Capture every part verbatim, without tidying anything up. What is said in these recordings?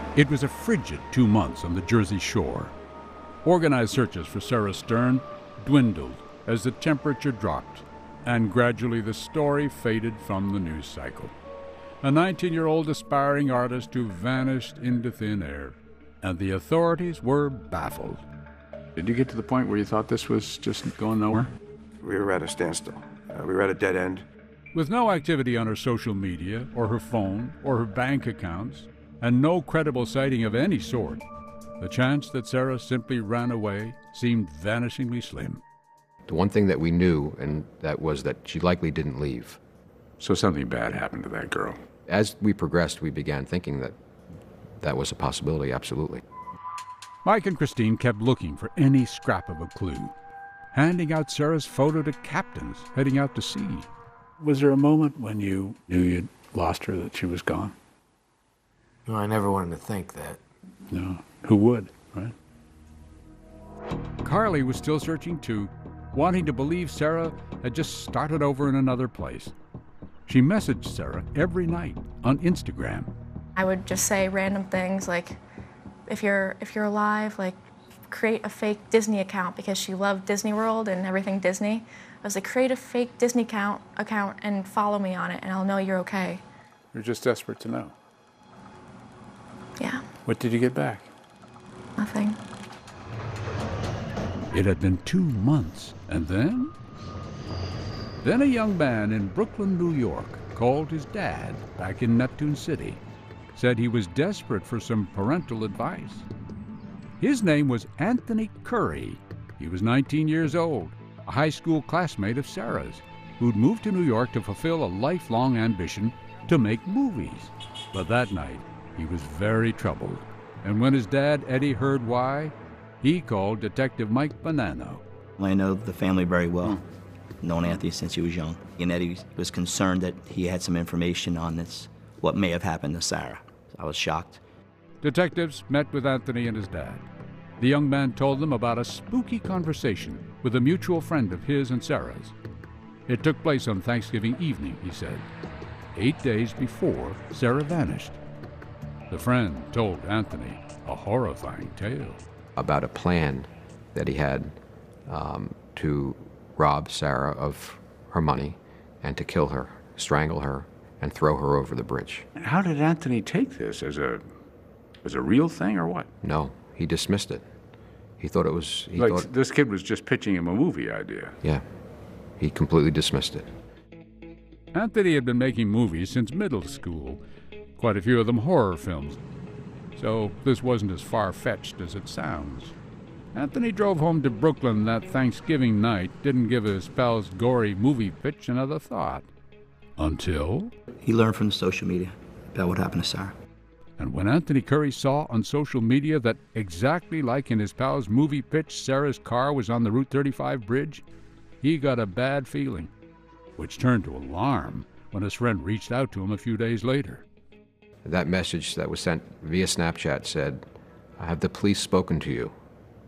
It was a frigid two months on the Jersey Shore. Organized searches for Sarah Stern dwindled as the temperature dropped, and gradually the story faded from the news cycle. A nineteen-year-old aspiring artist who vanished into thin air, and the authorities were baffled. Did you get to the point where you thought this was just going nowhere? We were at a standstill. Uh, we were at a dead end. With no activity on her social media, or her phone, or her bank accounts, and no credible sighting of any sort, the chance that Sarah simply ran away seemed vanishingly slim. The one thing that we knew, and that was that she likely didn't leave. So something bad happened to that girl. As we progressed, we began thinking that that was a possibility, absolutely. Mike and Christine kept looking for any scrap of a clue, handing out Sarah's photo to captains heading out to sea. Was there a moment when you knew you'd lost her, that she was gone? No, I never wanted to think that. No. Who would, right? Carly was still searching too, wanting to believe Sarah had just started over in another place. She messaged Sarah every night on Instagram. I would just say random things like, if you're if you're alive, like create a fake Disney account, because she loved Disney World and everything Disney. I was like, create a fake Disney account account and follow me on it, and I'll know you're okay. You're just desperate to know. Yeah. What did you get back? Nothing. It had been two months, and then? Then a young man in Brooklyn, New York, called his dad back in Neptune City, said he was desperate for some parental advice. His name was Anthony Curry. He was nineteen years old, a high school classmate of Sarah's, who'd moved to New York to fulfill a lifelong ambition to make movies. But that night, he was very troubled, and when his dad, Eddie, heard why, he called Detective Mike Bonanno. I know the family very well, known Anthony since he was young, and Eddie was concerned that he had some information on this, what may have happened to Sarah. I was shocked. Detectives met with Anthony and his dad. The young man told them about a spooky conversation with a mutual friend of his and Sarah's. It took place on Thanksgiving evening, he said, eight days before Sarah vanished. The friend told Anthony a horrifying tale. About a plan that he had um, to rob Sarah of her money and to kill her, strangle her, and throw her over the bridge. How did Anthony take this? As a as a real thing or what? No, he dismissed it. He thought it was... He like thought, this kid was just pitching him a movie idea. Yeah, he completely dismissed it. Anthony had been making movies since middle school, quite a few of them horror films, so this wasn't as far-fetched as it sounds. Anthony drove home to Brooklyn that Thanksgiving night, didn't give his pal's gory movie pitch another thought. Until... He learned from the social media about what happened to Sarah. And when Anthony Curry saw on social media that exactly like in his pal's movie pitch, Sarah's car was on the Route thirty-five bridge, he got a bad feeling, which turned to alarm when his friend reached out to him a few days later. That message that was sent via Snapchat said, "Have the police spoken to you?"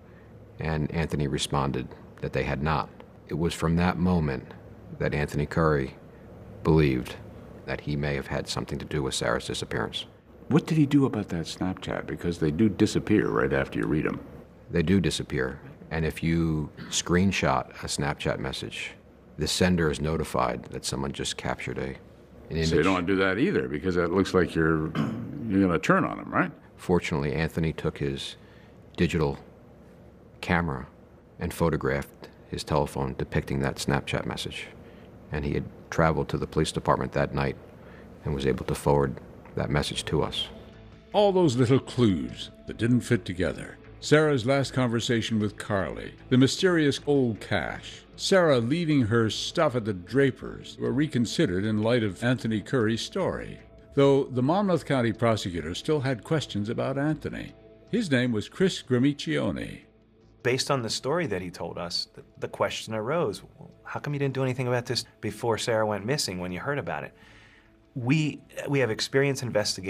And Anthony responded that they had not. It was from that moment that Anthony Curry believed that he may have had something to do with Sarah's disappearance. What did he do about that Snapchat? Because they do disappear right after you read them. They do disappear. And if you screenshot a Snapchat message, the sender is notified that someone just captured a, an image. So you don't want to do that either, because that looks like you're, you're going to turn on them, right? Fortunately, Anthony took his digital camera and photographed his telephone depicting that Snapchat message. And he had traveled to the police department that night and was able to forward that message to us. All those little clues that didn't fit together. Sarah's last conversation with Carly, the mysterious old cache, Sarah leaving her stuff at the Drapers, were reconsidered in light of Anthony Curry's story, though the Monmouth County prosecutor still had questions about Anthony. His name was Chris Grimiccione. Based on the story that he told us, the, the question arose, well, how come you didn't do anything about this before Sarah went missing when you heard about it? We, we have experience investigating